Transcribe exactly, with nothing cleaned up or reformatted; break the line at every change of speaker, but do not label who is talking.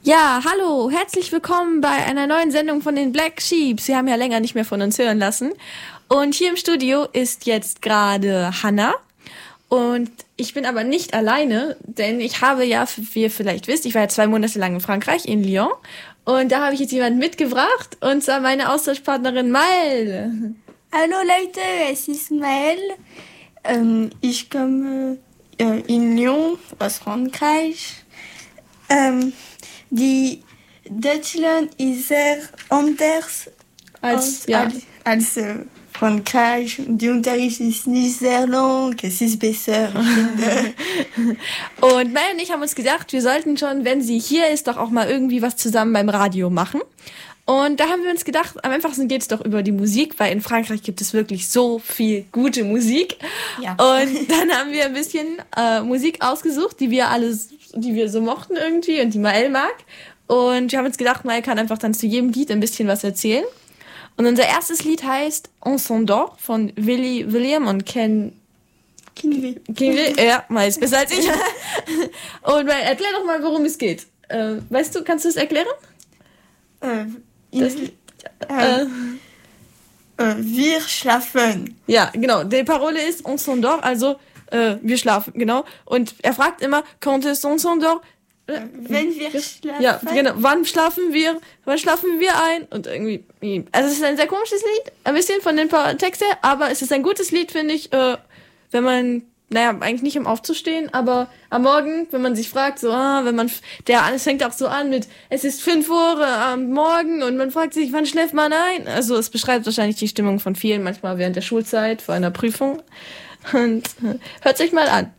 Ja, hallo, herzlich willkommen bei einer neuen Sendung von den Black Sheep. Sie haben ja länger nicht mehr von uns hören lassen. Und hier im Studio ist jetzt gerade Hannah. Und ich bin aber nicht alleine, denn ich habe ja, wie ihr vielleicht wisst, ich war ja zwei Monate lang in Frankreich, in Lyon. Und da habe ich jetzt jemanden mitgebracht, und zwar meine Austauschpartnerin Maëlle.
Hallo Leute, es ist Maëlle. Ähm, ich komme äh, in Lyon aus Frankreich. Ähm, die Deutschland ist sehr anders
Als,
als,
ja.
als, als äh, Frankreich. Die Unterricht ist nicht sehr lang, es ist besser, ich finde.
Und Maëlle und ich haben uns gedacht, wir sollten schon, wenn sie hier ist, doch auch mal irgendwie was zusammen beim Radio machen. Und da haben wir uns gedacht, am einfachsten geht's doch über die Musik, weil in Frankreich gibt es wirklich so viel gute Musik.
Ja.
Und dann haben wir ein bisschen äh, Musik ausgesucht, die wir alles, die wir so mochten irgendwie und die Maëlle mag. Und wir haben uns gedacht, Maëlle kann einfach dann zu jedem Lied ein bisschen was erzählen. Und unser erstes Lied heißt On s'endort von Willy William und Ken
Kinvey.
Kinvey. Ja, Maëlle ist besser als ich. Und Maëlle, erklär doch mal, worum es geht. Äh, weißt du, kannst du es erklären?
Äh,
Das,
in,
äh,
äh, wir schlafen.
Ja, genau. Die Parole ist on s'endort, also äh, wir schlafen, genau. Und er fragt immer, quand est on s'endort? Äh,
Wenn wir schlafen.
Ja, genau. Wann schlafen wir? Wann schlafen wir ein? Und irgendwie, also es ist ein sehr komisches Lied, ein bisschen von den paar Texten, aber es ist ein gutes Lied, finde ich, äh, wenn man, naja, eigentlich nicht um aufzustehen, aber am Morgen, wenn man sich fragt, so, ah, wenn man, der, es fängt auch so an mit, es ist fünf Uhr am Morgen und man fragt sich, wann schläft man ein? Also es beschreibt wahrscheinlich die Stimmung von vielen, manchmal während der Schulzeit, vor einer Prüfung. Und äh, hört euch mal an.